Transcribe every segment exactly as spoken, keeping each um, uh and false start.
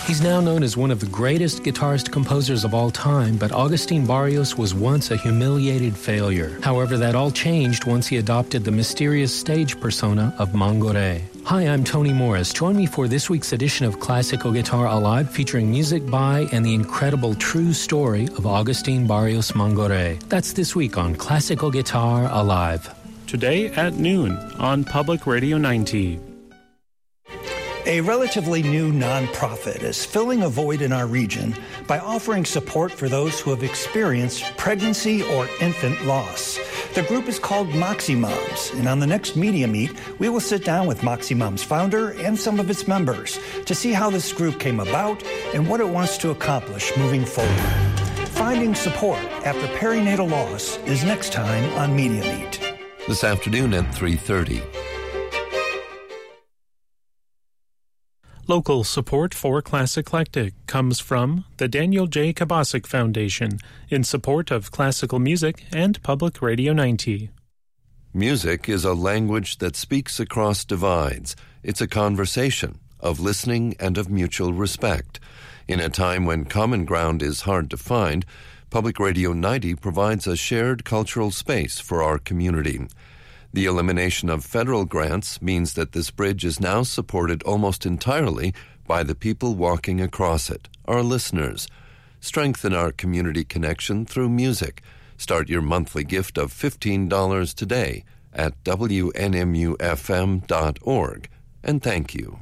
He's now known as one of the greatest guitarist-composers of all time, but Agustin Barrios was once a humiliated failure. However, that all changed once he adopted the mysterious stage persona of Mangoré. Hi, I'm Tony Morris. Join me for this week's edition of Classical Guitar Alive, featuring music by and the incredible true story of Agustin Barrios Mangoré. That's this week on Classical Guitar Alive. Today at noon on Public Radio ninety. A relatively new nonprofit is filling a void in our region by offering support for those who have experienced pregnancy or infant loss. The group is called Moxie Moms, and on the next Media Meet, we will sit down with Moxie Moms founder and some of its members to see how this group came about and what it wants to accomplish moving forward. Finding support after perinatal loss is next time on Media Meet. This afternoon at three thirty. Local support for Classiclectic comes from the Daniel J. Kabasic Foundation in support of classical music and Public Radio ninety. Music is a language that speaks across divides. It's a conversation of listening and of mutual respect. In a time when common ground is hard to find, Public Radio ninety provides a shared cultural space for our community. The elimination of federal grants means that this bridge is now supported almost entirely by the people walking across it, our listeners. Strengthen our community connection through music. Start your monthly gift of fifteen dollars today at W N M U F M dot org. And thank you.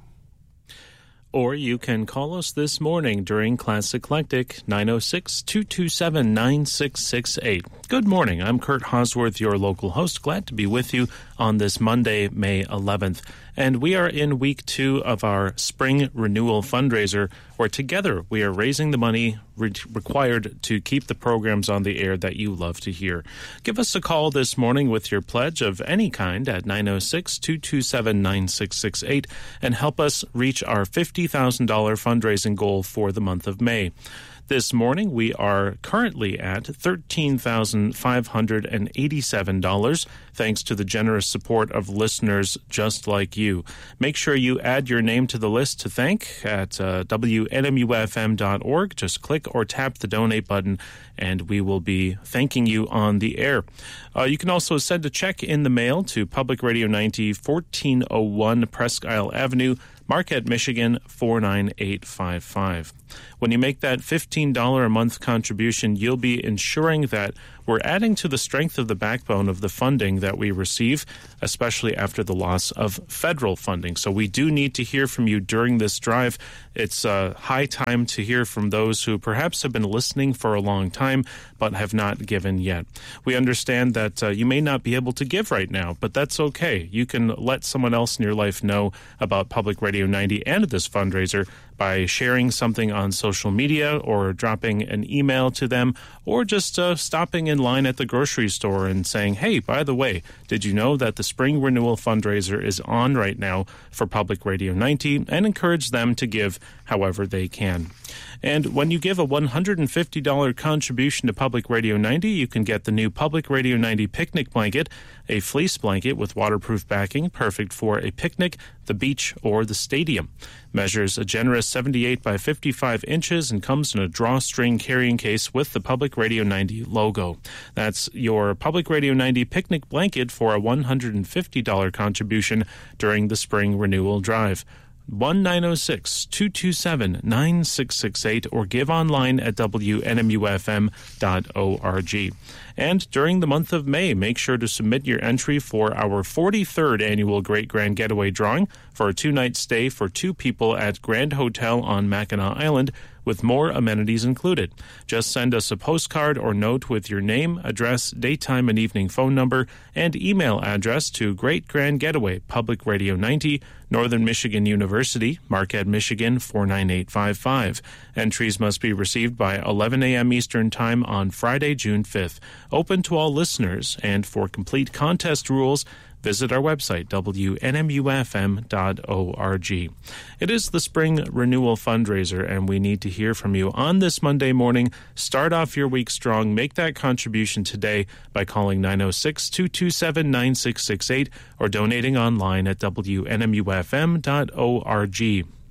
Or you can call us this morning during Classiclectic, nine oh six, two two seven, nine six six eight. Good morning. I'm Kurt Hosworth, your local host. Glad to be with you on this Monday, May eleventh. And we are in week two of our spring renewal fundraiser, where together we are raising the money re- required to keep the programs on the air that you love to hear. Give us a call this morning with your pledge of any kind at nine oh six, two two seven, nine six six eight and help us reach our fifty thousand dollars fundraising goal for the month of May. This morning, we are currently at thirteen thousand five hundred eighty-seven dollars, thanks to the generous support of listeners just like you. Make sure you add your name to the list to thank at uh, W N M U F M dot org. Just click or tap the donate button, and we will be thanking you on the air. Uh, you can also send a check in the mail to Public Radio ninety, fourteen oh one Presque Isle Avenue, Marquette, Michigan, four nine eight five five. When you make that fifteen dollars a month contribution, you'll be ensuring that we're adding to the strength of the backbone of the funding that we receive, especially after the loss of federal funding. So we do need to hear from you during this drive. It's uh, high time to hear from those who perhaps have been listening for a long time but have not given yet. We understand that uh, you may not be able to give right now, but that's okay. You can let someone else in your life know about Public Radio ninety and this fundraiser by sharing something on social media or dropping an email to them, or just uh, stopping in line at the grocery store and saying, hey, by the way, did you know that the Spring Renewal Fundraiser is on right now for Public Radio ninety, and encourage them to give however they can. And when you give a one hundred fifty dollars contribution to Public Radio ninety, you can get the new Public Radio ninety picnic blanket, a fleece blanket with waterproof backing, perfect for a picnic, the beach, or the stadium. Measures a generous seventy-eight by fifty-five inches and comes in a drawstring carrying case with the Public Radio ninety logo. That's your Public Radio ninety picnic blanket for a one hundred fifty dollars contribution during the Spring Renewal Drive. one nine oh six, two two seven, nine six six eight or give online at W N M U F M dot org. And during the month of May, make sure to submit your entry for our forty-third annual Great Grand Getaway drawing for a two-night stay for two people at Grand Hotel on Mackinac Island, with more amenities included. Just send us a postcard or note with your name, address, daytime and evening phone number, and email address to Great Grand Getaway, Public Radio ninety, Northern Michigan University, Marquette, Michigan, four nine eight five five. Entries must be received by eleven a.m. Eastern Time on Friday, June fifth. Open to all listeners, and for complete contest rules, visit our website, W N M U F M dot org. It is the Spring Renewal Fundraiser, and we need to hear from you on this Monday morning. Start off your week strong. Make that contribution today by calling nine oh six, two two seven, nine six six eight or donating online at W N M U F M dot org.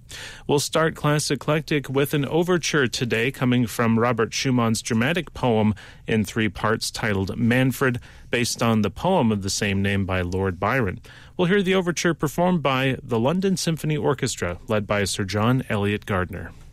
We'll start Class Eclectic with an overture today coming from Robert Schumann's dramatic poem in three parts titled Manfred, based on the poem of the same name by Lord Byron. We'll hear the overture performed by the London Symphony Orchestra, led by Sir John Eliot Gardiner.